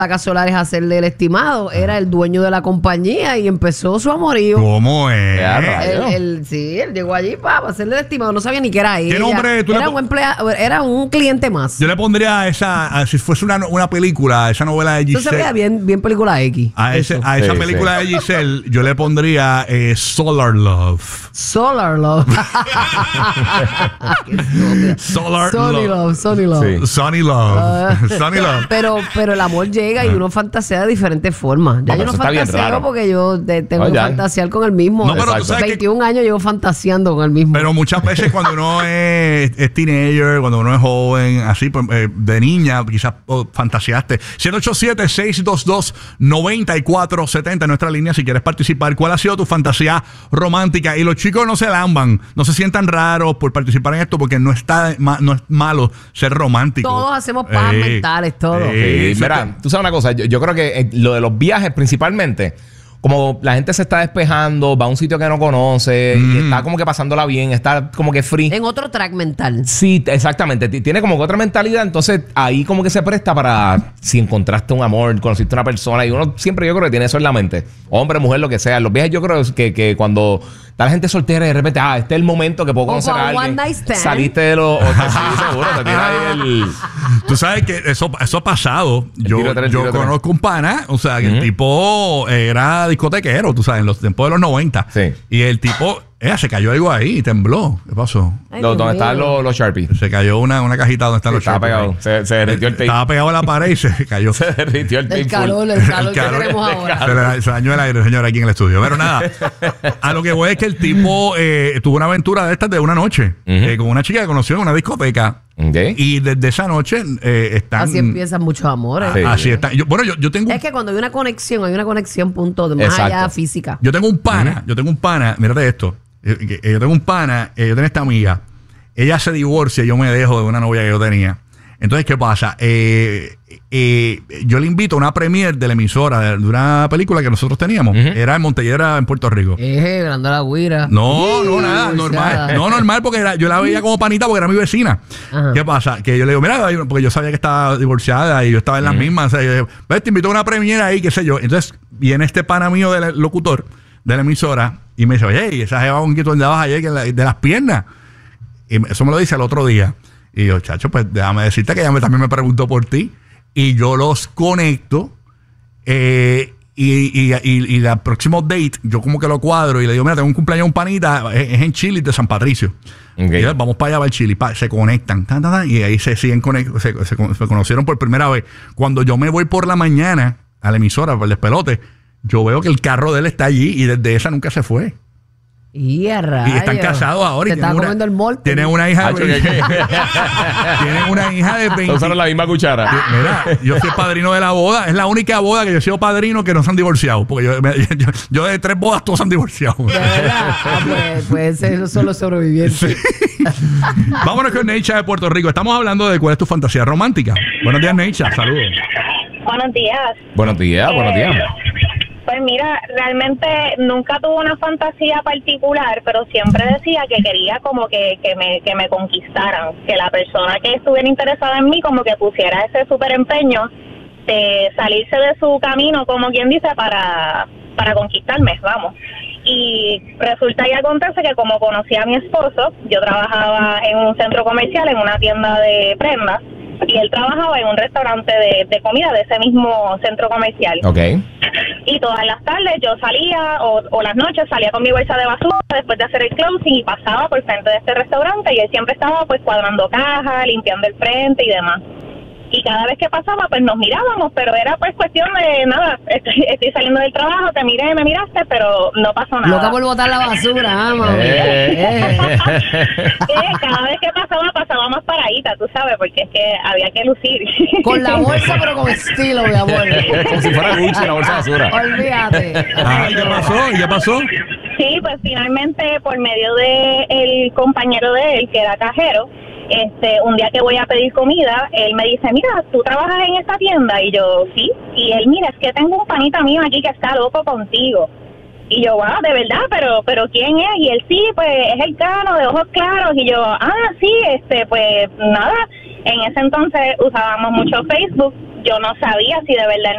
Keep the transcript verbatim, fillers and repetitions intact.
placas solares a hacerle el estimado, era el dueño de la compañía y empezó su amorío. ¿Cómo es? Él, él, sí, él llegó allí para hacerle el estimado, no sabía ni que era ella. ¿Qué nombre tú era, le un empleado, era un cliente más. Yo le pondría a esa, a, si fuese una, una película, esa novela de Giselle. Eso se veía bien, bien película X. A, ese, a esa Sí, película sí. de Giselle, yo le pondría eh, Solar Love. Solar Love. Solar Sonny Love. Love, Sonny Love. Sí. Sunny Love. Sunny Love. Pero, pero el amor llega y uno fantasea de diferentes formas. Ya No, yo pero no eso está bien fantaseo raro. porque yo de- tengo No, que ya. fantasear con el mismo. No, pero tú Exacto. sabes que- veintiún años llevo fantaseando con el mismo. Pero muchas veces cuando uno es, es teenager, cuando uno es joven, así pues, eh, de niña, quizás oh, fantaseaste. siete ocho siete, seis dos dos, nueve cuatro siete cero, nuestra línea, si quieres participar. ¿Cuál ha sido tu fantasía romántica? Y los chicos no se lamban, no se sientan raros por participar en esto, porque no está ma- no es malo ser romántico. Todos hacemos pajas Ey, mentales, todos. ey, Sí, mira, tú sabes una cosa, yo, yo creo que eh, lo de los viajes principalmente, como la gente se está despejando, va a un sitio que no conoce y está como que pasándola bien, está como que free. En otro track mental. Sí, exactamente. T- Tiene como que otra mentalidad, entonces ahí como que se presta para si encontraste un amor, conociste una persona y uno siempre yo creo que tiene eso en la mente. Hombre, mujer, lo que sea. Los viajes yo creo que, que cuando está la gente soltera y de repente, ah, este es el momento que puedo O conocer para a un alguien. one night stand. Saliste de los... o te- sí, seguro, te tiene ahí el... Tú sabes que eso, eso ha pasado. El Yo, tiro tres, yo tiro tres. conozco un pana, o sea, que el tipo era discotequero, tú sabes, en los tiempos de los noventa. Sí. Y el tipo, eh, se cayó algo ahí y tembló. ¿Qué pasó? Ay, Lo- Dios donde mío. están los, los Sharpies. Se cayó una, una cajita donde están Sí, los estaba Sharpies pegado. ahí. Se, se derritió el tape. Estaba pegado a la pared y se cayó. Se derritió el tape. El full. calor, el calor El que calor- tenemos ahora. Se, le, se dañó el aire, señor, aquí en el estudio. Pero nada, a lo que voy es que el tipo eh, tuvo una aventura de estas de una noche eh, con una chica que conoció en una discoteca. Ok. Y desde esa noche eh, están. Así empiezan muchos amores. Sí. Así están. Yo- bueno, yo, yo tengo. Es que cuando hay una conexión, hay una conexión punto de más Exacto. allá física. Yo tengo un pana, yo tengo un pana, mírate esto. Yo, que- yo tengo un pana, eh, yo tengo esta amiga. Ella se divorcia y yo me dejo de una novia que yo tenía. Entonces, ¿qué pasa? Eh, eh, yo le invito a una premiere de la emisora de, de una película que nosotros teníamos. Era en Montellera, en Puerto Rico. Eje, grande la guira. No, no, Sí, nada, divorciada. normal. No, normal, porque era- yo la veía como panita porque era mi vecina. Ajá. ¿Qué pasa? Que yo le digo, mira, porque yo sabía que estaba divorciada y yo estaba en las mismas. O sea, yo, ves, te invito a una premiera ahí, qué sé yo. Entonces, viene este pana mío del locutor de la emisora y me dice, oye, ¿y esa jeva con que tú andabas ayer que la- de las piernas? Y me- eso me lo dice el otro día. Y yo, chacho, pues déjame decirte que ella me- también me preguntó por ti. Y yo los conecto. Eh, y, y, y, y el próximo date, yo como que lo cuadro y le digo, mira, tengo un cumpleaños de un panita, es, es en Chile de San Patricio. Ok. Y yo, vamos para allá, para el Chile. Pa, se conectan. Tan, tan, tan, y ahí se siguen conect- se, se, se conocieron por primera vez. Cuando yo me voy por la mañana a la emisora, por el despelote, yo veo que el carro de él está allí y desde esa nunca se fue. Y, a Y rayos. están casados ahora. Se Y está tienen comiendo el una, morte. tienen una hija de Hacho, que- veinte tienen una hija de veinte. Usaron la misma cuchara. Mira, yo soy padrino de la boda. Es la única boda que yo he sido padrino que no se han divorciado. Porque yo, me- yo, yo de tres bodas todos se han divorciado. De verdad. Ah, pues, pues esos son los sobrevivientes. Vámonos con Neisha de Puerto Rico. Estamos hablando de cuál es tu fantasía romántica. Buenos días, Neisha. Saludos. Buenos días. Buenos días, buenos días. Pues mira, realmente nunca tuve una fantasía particular, pero siempre decía que quería como que, que, me, que me conquistaran, que la persona que estuviera interesada en mí como que pusiera ese súper empeño de salirse de su camino, como quien dice, para, para conquistarme, vamos. Y resulta y acontece que como conocí a mi esposo, yo trabajaba en un centro comercial, en una tienda de prendas, y él trabajaba en un restaurante de, de comida de ese mismo centro comercial. Ok. Y todas las tardes yo salía, o, o las noches salía con mi bolsa de basura después de hacer el closing y pasaba por frente de este restaurante y él siempre estaba pues cuadrando cajas, limpiando el frente y demás. Y cada vez que pasaba pues nos mirábamos, pero era pues cuestión de nada, estoy, estoy saliendo del trabajo, te miré, me miraste, pero no pasó nada. Loca por botar la basura, ah, mami. Eh. Eh. Eh, cada vez que pasaba, pasaba más paradita, tú sabes, porque es que había que lucir. Con la bolsa, pero con estilo, mi amor. Como si fuera Gucci la bolsa de basura. Olvídate. Ah, ¿y qué pasó? ¿Y qué pasó? Sí, pues finalmente por medio de el compañero de él, que era cajero, este, un día que voy a pedir comida, él me dice, mira, ¿tú trabajas en esta tienda? Y yo, sí. Y él, mira, es que tengo un panita mío aquí que está loco contigo. Y yo, wow, de verdad, pero pero ¿quién es? Y él, sí, pues es el Cano de ojos claros. Y yo, ah, sí, este, pues nada. En ese entonces usábamos mucho Facebook. yo no sabía si de verdad